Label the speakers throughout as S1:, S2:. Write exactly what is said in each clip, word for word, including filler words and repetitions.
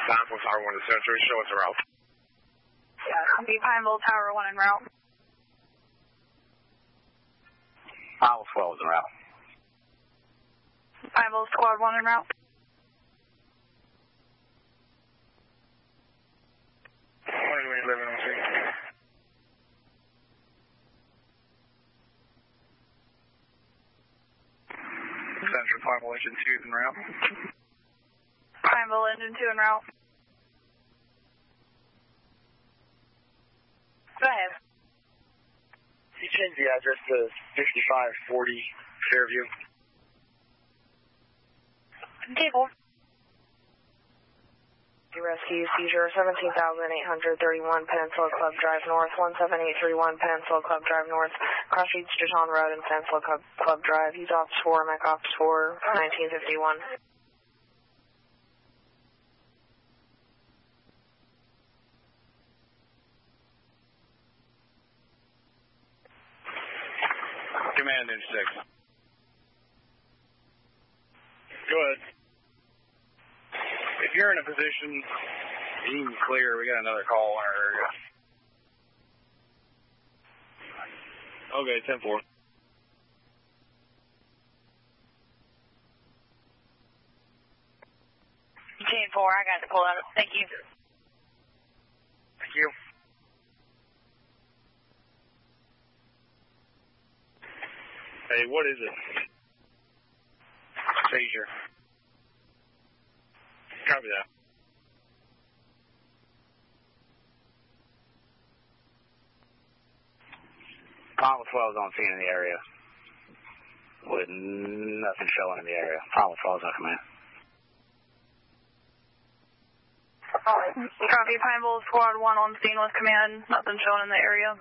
S1: nine four Tower one to seven three, show us a route.
S2: Yeah, copy Pineville Tower one en route.
S3: Pineville twelve is en route.
S2: Pineville Squad one en route.
S1: twenty eleven on scene. Central Pineville engine two en route.
S2: Pineville engine two en route. Go ahead.
S1: You changed the address to fifty-five forty Fairview.
S2: Table.
S4: Rescue seizure seventeen thousand eight hundred thirty-one Peninsula Club Drive North, one seven eight three one Peninsula Club Drive North, Cross Streets, Jeton Road and Peninsula Club, Club Drive, Use Ops four, Mac Ops four, nineteen fifty-one.
S3: Command Inch six.
S1: Go ahead. If you're in a position, you can clear. We got another call in our area. Okay, ten four.
S2: ten four, I got to pull out. Thank you.
S1: Thank you. Hey, what is it? Seizure. Copy that.
S3: Pineville twelve is on scene in the area. With nothing showing in the area. Pineville twelve is on command.
S2: Copy Pineville Squad one on scene with command. Nothing showing in the area.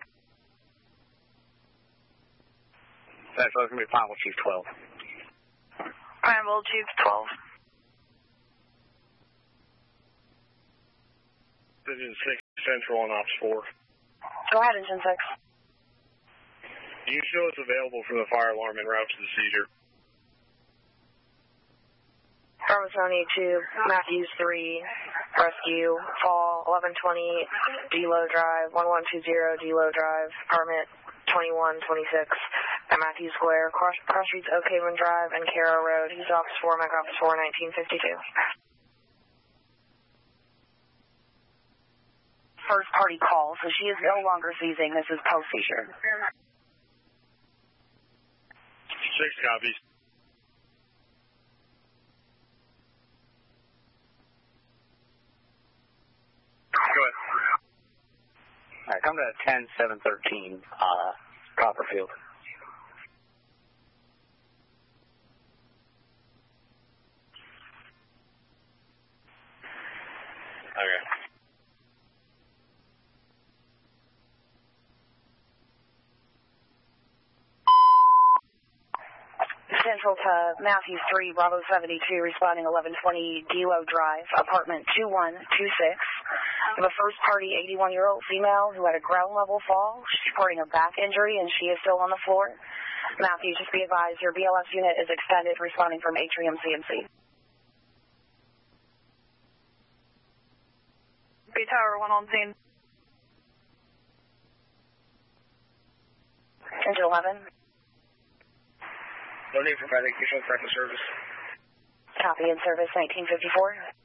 S3: That's going to be Pineville Chief twelve.
S2: Pineville Chief twelve.
S1: Engine six Central on Ops four.
S4: Go ahead, Engine six.
S1: You show us available from the fire alarm en route to the seizure.
S4: Bravo Sony two, Matthews three, Rescue, Fall, eleven twenty, D-Low Drive, one one two zero, D-Low Drive, Apartment twenty-one twenty-six, at Matthews Square, Cross, Cross Streets, Oak Haven Drive, and Caro Road. He's Ops four, Mac Ops four, nineteen fifty-two.
S5: First party call, so she is no longer seizing. This is post-seizure.
S1: Six copies. Go ahead.
S3: All right, come to ten seven thirteen, uh, Copperfield.
S1: Okay.
S5: Central to Matthews three, Bravo seventy-two, responding eleven twenty D-Low Drive, apartment two one two six. We have a first party eighty-one-year-old female who had a ground level fall. She's reporting a back injury and she is still on the floor. Matthews, just be advised, your B L S unit is extended, responding from Atrium C M C.
S2: B Tower one on scene.
S5: Engine eleven.
S1: No need for medication, practice service.
S5: Copy in service nineteen fifty-four.